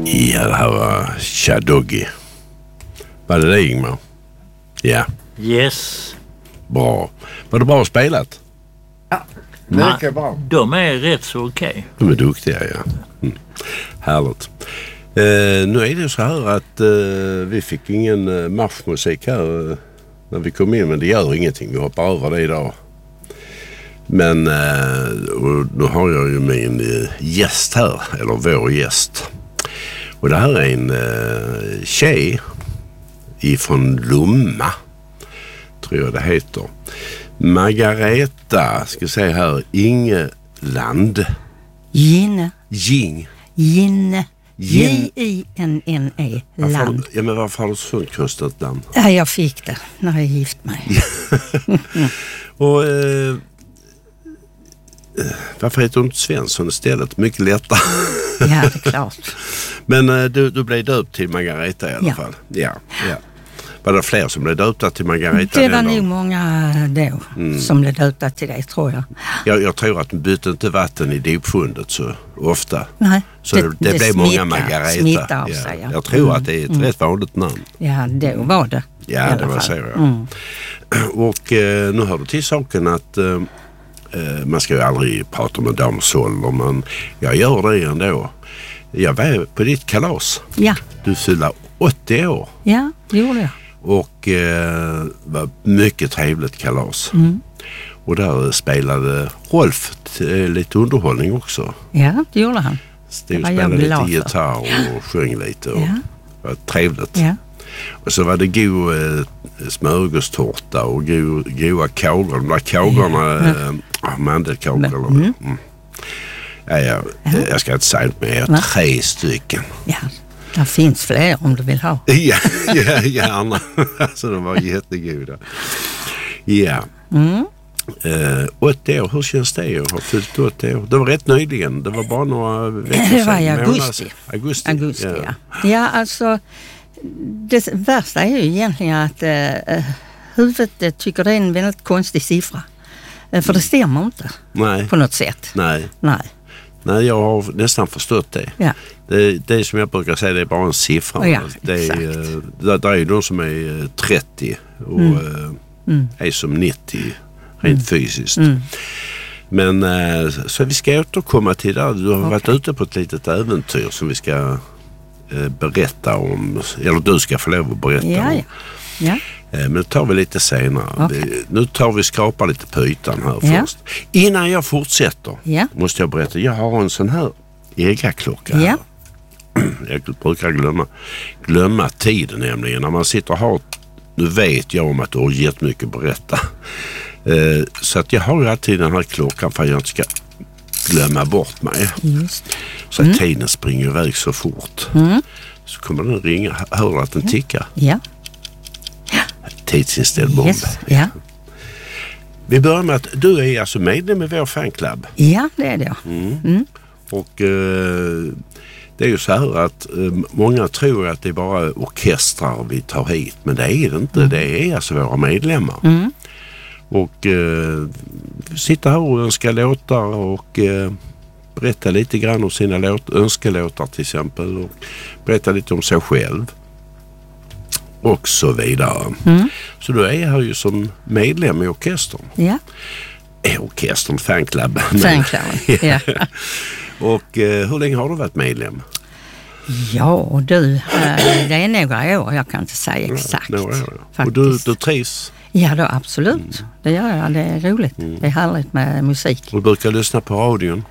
Ja, det här var Shadoggy. Var det Ingmar? Ja. Yes. Bra. Var det bra spelat? Ja, mycket bra. De är rätt så okej. De är duktiga, ja. Härligt. Nu är det så här att vi fick ingen marschmusik här när vi kom in, men det gör ingenting. Vi hoppar över det idag. Men och nu har jag ju min gäst här, eller vår gäst. Och det här är en tjej ifrån Lomma, tror jag det heter. Margareta, ska jag säga här, Ingeland. Ginne. Ginne. J-I-N-N-E. Land. Ja, men varför har du sånt konstigt namn? Ja, jag fick det när jag gift mig. Och varför heter hon inte Svensson istället? Mycket lättare. Ja, det är klart. Men du blev döpt till Margareta i alla fall. Ja. Var det fler som blev döpta till Margareta? Det var nog många då som blev döpta till det, tror jag. Jag tror att de bytte inte vatten i dopfundet så ofta. Nej, så det blev många Margareta. Smittar av sig, ja. Jag tror att det är ett rätt vanligt namn. Ja, då var det. Ja, det var så. Ja. Och nu hör du till saken att man ska ju aldrig prata om en dams ålder, men jag gör det ändå. Jag var på ditt kalas. Ja. Du fyllde 80 år. Ja, det gjorde jag. Och var mycket trevligt kalas. Och där spelade Rolf lite underhållning också. Ja, det gjorde han. Spelade lite gitarr och sjöng lite. Och det var trevligt. Ja. Och så var det god smörgåstårta och goda kagor. De där kagorna, mandelkagor. Jag ska inte säga det, men jag har 3 stycken. Ja, det finns fler om du vill ha. Ja, gärna. Alltså de var jättegoda. Ja. 80 år, hur känns det att ha fyllt 80 år? Det var rätt nyligen, det var bara några veckor sedan. Det var i augusti. Ja, alltså det värsta är ju egentligen att huvudet tycker det är en väldigt konstig siffra. För det stämmer inte. Nej. På något sätt. Nej, jag har nästan förstått det. Ja. Det är som jag brukar säga, det är bara en siffra. Ja, det är ju de som är 30 och är som 90 rent fysiskt. Men så vi ska återkomma till det. Du har varit ute på ett litet äventyr som vi ska berätta om. Eller du ska få lov att berätta om. Ja. Men det tar vi lite senare. Okay. Nu tar vi skrapa lite på ytan här först. Innan jag fortsätter måste jag berätta. Jag har en sån här ägarklocka här. Jag brukar glömma tiden nämligen. När man sitter och har, nu vet jag om att du har jättemycket att berätta. Så att jag har ju alltid den här klockan för att jag inte ska glömma bort mig. Just. Så att tiden springer iväg så fort. Så kommer den ringa. Hör du att den tickar? Ja. Tidsinställd bomb. Yes. Ja. Vi börjar med att du är alltså medlem i vår fanklubb. Ja, det är det. Och det är ju så här att många tror att det är bara orkestrar vi tar hit. Men det är det inte. Det är alltså våra medlemmar. Och sitta här och önska låtar och berätta lite grann om sina önskelåtar till exempel. Och berätta lite om sig själv. Och så vidare. Så du är här ju som medlem i orkestern. Ja. Orkestern, fanklubb. Ja. Och hur länge har du varit medlem? Ja, det är några år. Jag kan inte säga exakt. Några år. Och du trivs? Ja, då, absolut. Det gör jag. Det är roligt. Det är härligt med musik. Och du brukar lyssna på radion?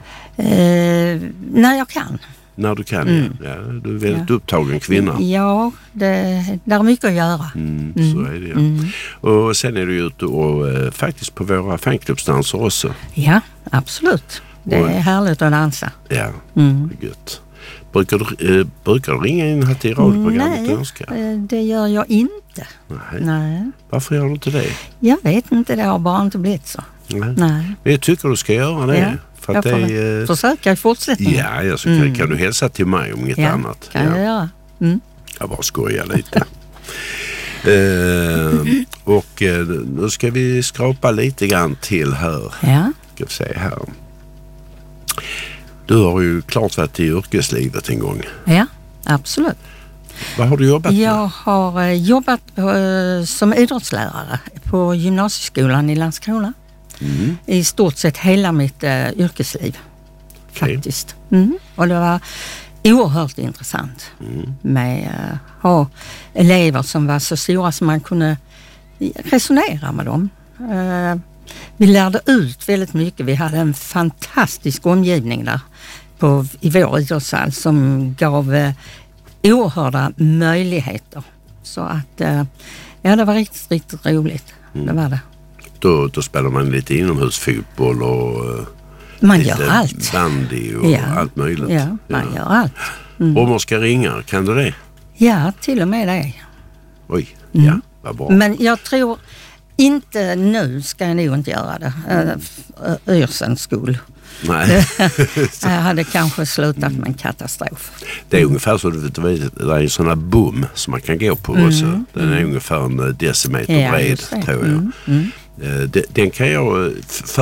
När jag kan. När du kan, ja. Du är väldigt upptagen kvinna. Ja, det är mycket att göra. Så är det, ja. Och sen är du ute och faktiskt på våra fanklubbsdanser också. Ja, absolut. Det är härligt att dansa. Ja, det är gött. Brukar du ringa in här till radioprogrammet? Nej, det gör jag inte. Nej. Varför gör du inte det? Jag vet inte, det har bara inte blivit så. Nej. Men jag tycker du ska göra det. Ja. För att jag får försöka i fortsättningen. Ja, så kan du hälsa till mig om inget annat. Kan jag göra. Jag bara skojar lite. Och nu ska vi skrapa lite grann till här. Ja. Ska vi se här. Du har ju klart varit i yrkeslivet en gång. Ja. Absolut. Vad har du jobbat med? Jag har jobbat som idrottslärare på gymnasieskolan i Landskrona. I stort sett hela mitt yrkesliv. Okay. Faktiskt. Och det var oerhört intressant med att ha elever som var så stora som man kunde resonera med dem. Vi lärde ut väldigt mycket. Vi hade en fantastisk omgivning där i vår idrottshall som gav oerhörda möjligheter. Så att det var riktigt roligt. Det var det. Då spelar man lite inomhusfotboll och man gör allt. Bandy och allt möjligt. Ja, man gör allt. Romerska ringar, kan du det? Ja, till och med det. Oj, ja, vad bra. Men jag tror inte nu ska jag nog inte göra det. Örsens skull. Nej. Jag hade kanske slutat med en katastrof. Det är ungefär så, det är en sån här bom som man kan gå på också. Den är ungefär en decimeter bred, tror jag. Den kan jag